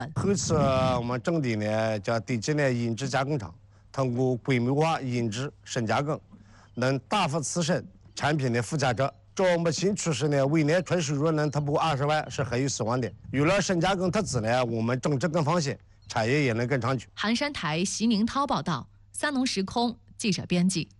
后次我们整地呢，将地基呢引至加工厂，通过规模化引制深加工，能大幅提升产品的附加值。照目前趋势呢，未来纯收入能突破20万是很有希望的。有了深加工特质呢，我们种植更放心，产业也能更长久。 杭山台席宁涛报道，三农时空记者编辑。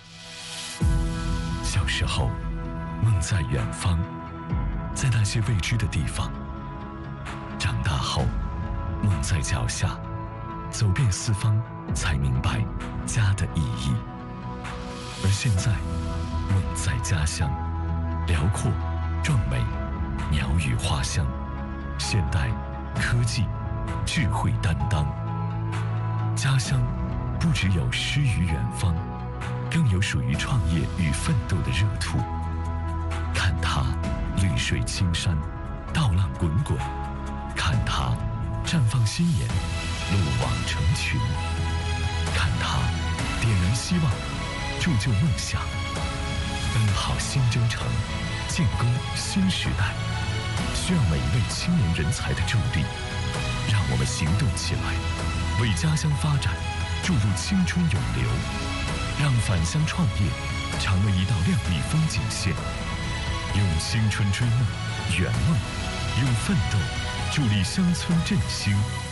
小时候，梦在远方，在那些未知的地方；长大后，梦在脚下，走遍四方，才明白家的意义。而现在，梦在家乡，辽阔、壮美，鸟语花香，现代、科技、智慧担当。家乡不只有诗与远方，更有属于创业与奋斗的热土。看它绿水青山，稻浪滚滚；看它绽放新颜，路网成群；看它点燃希望，铸就梦想。奔跑新征程，建功新时代，需要每一位青年人才的助力。让我们行动起来，为家乡发展注入青春永流，让返乡创业成为一道亮丽风景线。用青春追梦圆梦，用奋斗助力乡村振兴。